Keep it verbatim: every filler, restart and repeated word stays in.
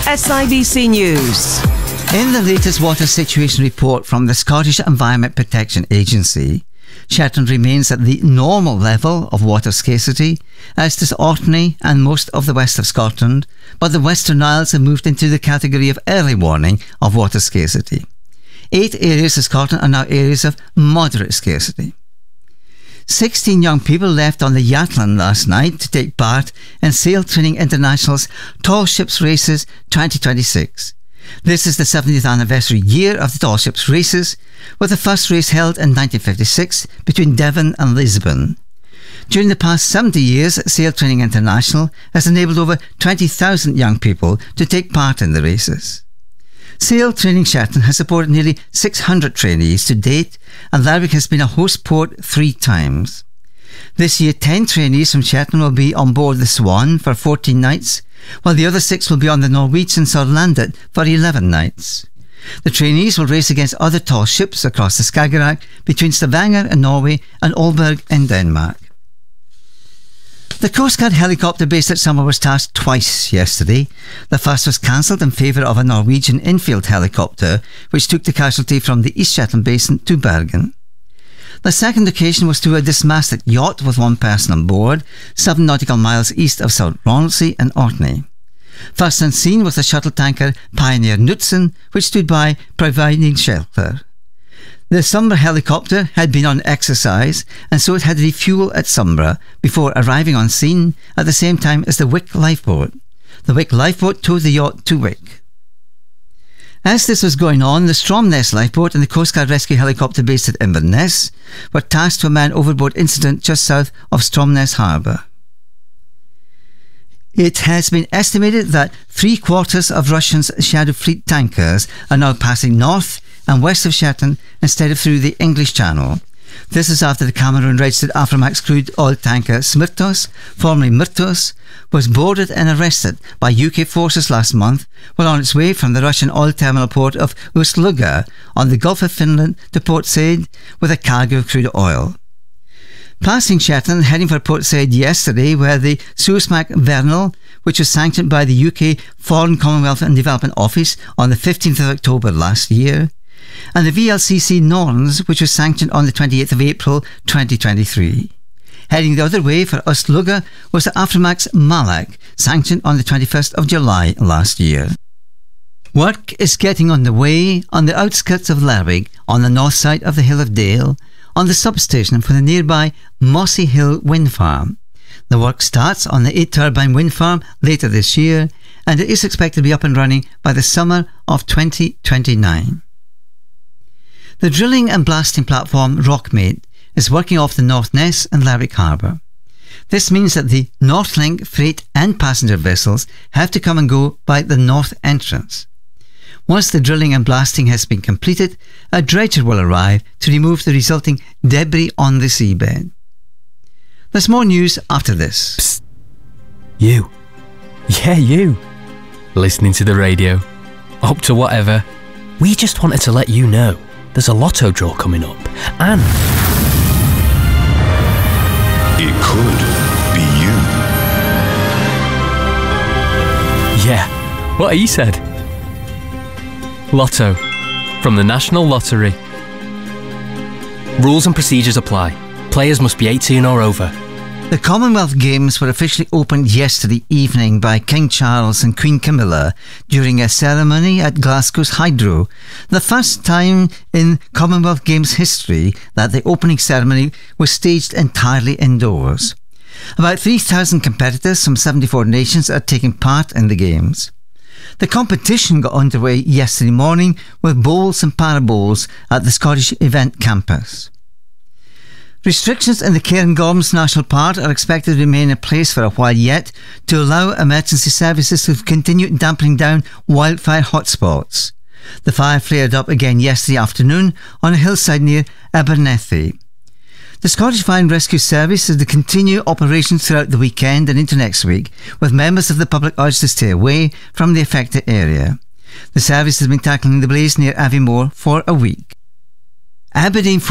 S I B C News. In the latest water situation report from the Scottish Environment Protection Agency, Shetland remains at the normal level of water scarcity, as does Orkney and most of the west of Scotland, but the Western Isles have moved into the category of early warning of water scarcity. Eight areas of Scotland are now areas of moderate scarcity. Sixteen young people left on the Yatland last night to take part in Sail Training International's Tall Ships Races twenty twenty-six. This is the seventieth anniversary year of the Tall Ships Races, with the first race held in nineteen fifty-six between Devon and Lisbon. During the past seventy years, Sail Training International has enabled over twenty thousand young people to take part in the races. Sail Training Shetland has supported nearly six hundred trainees to date, and Lerwick has been a host port three times. This year, ten trainees from Shetland will be on board the Swan for fourteen nights, while the other six will be on the Norwegian Sørlandet for eleven nights. The trainees will race against other tall ships across the Skagerrak between Stavanger in Norway and Aalborg in Denmark. The Coast Guard helicopter based at Summer was tasked twice yesterday. The first was cancelled in favour of a Norwegian infield helicopter, which took the casualty from the East Shetland Basin to Bergen. The second occasion was to a dismasted yacht with one person on board, seven nautical miles east of South Ronaldsay in Orkney. First on scene was the shuttle tanker Pioneer Knutsen, which stood by providing shelter. The Sombra helicopter had been on exercise, and so it had to refuel at Sombra before arriving on scene at the same time as the Wick lifeboat. The Wick lifeboat towed the yacht to Wick. As this was going on, the Stromness lifeboat and the Coast Guard rescue helicopter based at Inverness were tasked to a man overboard incident just south of Stromness Harbour. It has been estimated that three quarters of Russia's Shadow Fleet tankers are now passing north and west of Shetland instead of through the English Channel. This is after the Cameroon-registered Aframax crude oil tanker Smirtos, formerly Myrtos, was boarded and arrested by U K forces last month while on its way from the Russian oil terminal port of Ust-Luga on the Gulf of Finland to Port Said with a cargo of crude oil. Passing Shetland, heading for Port Said yesterday, were the Suezmax Vernal, which was sanctioned by the U K Foreign, Commonwealth and Development Office on the fifteenth of October last year, and the V L C C Norns, which was sanctioned on the twenty-eighth of April twenty twenty-three. Heading the other way for Ust-Luga was the Aframax Malak, sanctioned on the twenty-first of July last year. Work is getting underway on the outskirts of Lerwick, on the north side of the Hill of Dale, on the substation for the nearby Mossy Hill wind farm. The work starts on the eight-turbine wind farm later this year, and it is expected to be up and running by the summer of twenty twenty-nine. The drilling and blasting platform Rockmate is working off the North Ness and Lerwick Harbour. This means that the Northlink freight and passenger vessels have to come and go by the north entrance. Once the drilling and blasting has been completed, a dredger will arrive to remove the resulting debris on the seabed. There's more news after this. Psst. You. Yeah, you. Listening to the radio. Up to whatever. We just wanted to let you know there's a lotto draw coming up, and it could be you. Yeah, what he said. Lotto, from the National Lottery. Rules and procedures apply. Players must be eighteen or over. The Commonwealth Games were officially opened yesterday evening by King Charles and Queen Camilla during a ceremony at Glasgow's Hydro, the first time in Commonwealth Games history that the opening ceremony was staged entirely indoors. About three thousand competitors from seventy-four nations are taking part in the Games. The competition got underway yesterday morning with bowls and parabowls at the Scottish Event Campus. Restrictions in the Cairngorms National Park are expected to remain in place for a while yet to allow emergency services to continue dampening down wildfire hotspots. The fire flared up again yesterday afternoon on a hillside near Abernethy. The Scottish Fire and Rescue Service is to continue operations throughout the weekend and into next week, with members of the public urged to stay away from the affected area. The service has been tackling the blaze near Aviemore for a week. Aberdeen